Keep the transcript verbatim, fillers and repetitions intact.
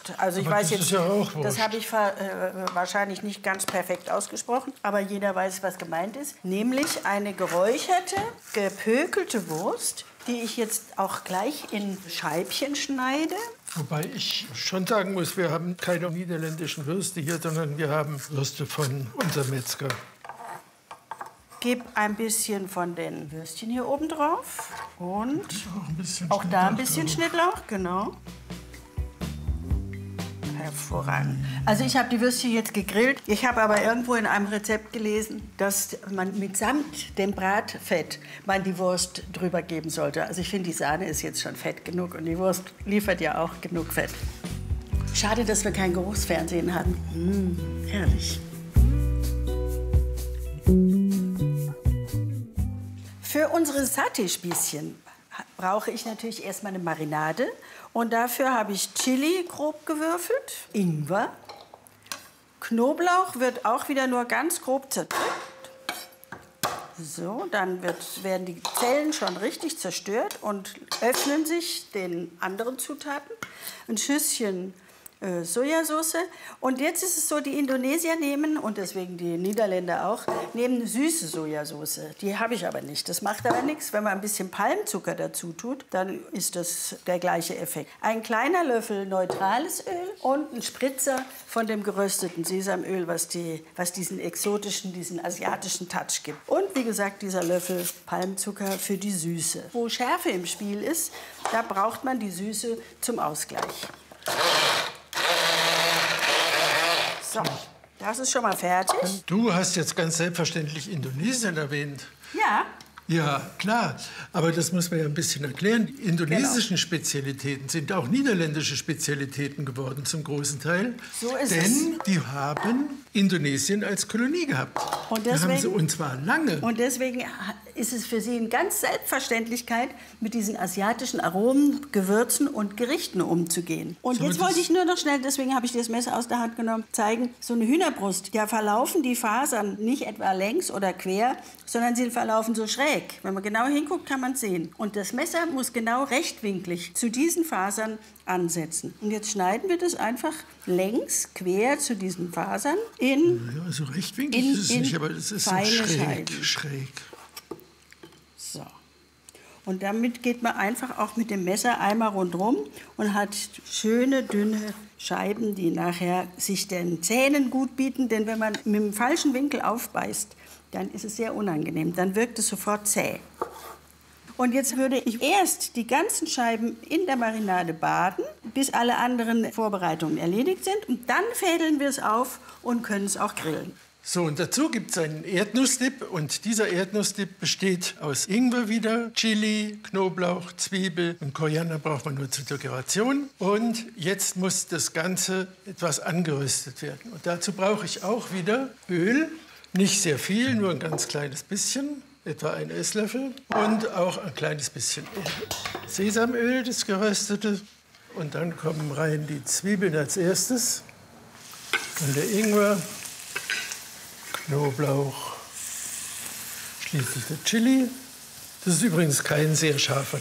Wurst. Also ich aber weiß das jetzt, ist ja auch Wurst. das habe ich äh, wahrscheinlich nicht ganz perfekt ausgesprochen, aber jeder weiß, was gemeint ist. Nämlich eine geräucherte, gepökelte Wurst, die ich jetzt auch gleich in Scheibchen schneide. Wobei ich schon sagen muss, wir haben keine niederländischen Würste hier, sondern wir haben Würste von unserem Metzger. Gebe ein bisschen von den Würstchen hier oben drauf und Auch, ein bisschen auch da ein bisschen drauf. Schnittlauch, genau. Hervorragend. Also ich habe die Würstchen jetzt gegrillt. Ich habe aber irgendwo in einem Rezept gelesen, dass man mitsamt dem Bratfett man die Wurst drüber geben sollte. Also ich finde, die Sahne ist jetzt schon fett genug und die Wurst liefert ja auch genug Fett. Schade, dass wir kein Geruchsfernsehen haben. Mmh, herrlich. Für unsere Saté-Spießchen brauche ich natürlich erstmal eine Marinade. Und dafür habe ich Chili grob gewürfelt, Ingwer. Knoblauch wird auch wieder nur ganz grob zerdrückt. So, dann wird, werden die Zellen schon richtig zerstört und öffnen sich den anderen Zutaten. Ein Schüsschen äh, Sojasauce. Und jetzt ist es so, die Indonesier nehmen, und deswegen die Niederländer auch, nehmen süße Sojasauce. Die habe ich aber nicht. Das macht aber nichts. Wenn man ein bisschen Palmzucker dazu tut, dann ist das der gleiche Effekt. Ein kleiner Löffel neutrales Öl und ein Spritzer von dem gerösteten Sesamöl, was, die, was diesen exotischen, diesen asiatischen Touch gibt. Und wie gesagt, dieser Löffel Palmzucker für die Süße. Wo Schärfe im Spiel ist, da braucht man die Süße zum Ausgleich. So, das ist schon mal fertig. Du hast jetzt ganz selbstverständlich Indonesien erwähnt. Ja. Ja, klar. Aber das muss man ja ein bisschen erklären. Die indonesischen Genau. Spezialitäten sind auch niederländische Spezialitäten geworden, zum großen Teil. So ist Denn es. die haben Indonesien als Kolonie gehabt. Und Die haben deswegen- sie, und zwar lange. Und deswegen ist es für Sie eine ganz Selbstverständlichkeit, mit diesen asiatischen Aromen, Gewürzen und Gerichten umzugehen. Und So, jetzt das- wollte ich nur noch schnell, deswegen habe ich das Messer aus der Hand genommen, zeigen, so eine Hühnerbrust, da verlaufen die Fasern nicht etwa längs oder quer, sondern sie verlaufen so schräg. Wenn man genau hinguckt, kann man es sehen. Und das Messer muss genau rechtwinklig zu diesen Fasern ansetzen. Und jetzt schneiden wir das einfach längs, quer zu diesen Fasern in Ja, so rechtwinklig in- ist es in nicht, aber es ist so feine schräg, Scheiben. schräg. So. Und damit geht man einfach auch mit dem Messer einmal rundherum und hat schöne, dünne Scheiben, die nachher sich den Zähnen gut bieten. Denn wenn man mit dem falschen Winkel aufbeißt, dann ist es sehr unangenehm. Dann wirkt es sofort zäh. Und jetzt würde ich erst die ganzen Scheiben in der Marinade baden, bis alle anderen Vorbereitungen erledigt sind. Und dann fädeln wir es auf und können es auch grillen. So, und dazu gibt es einen Erdnussdip. Und dieser Erdnussdip besteht aus Ingwer wieder, Chili, Knoblauch, Zwiebel und Koriander braucht man nur zur Dekoration. Und jetzt muss das Ganze etwas angeröstet werden. Und dazu brauche ich auch wieder Öl. Nicht sehr viel, nur ein ganz kleines bisschen, etwa ein Esslöffel. Und auch ein kleines bisschen Sesamöl, das geröstete. Und dann kommen rein die Zwiebeln als erstes. Und der Ingwer. Knoblauch, schließlich der Chili. Das ist übrigens kein sehr scharfer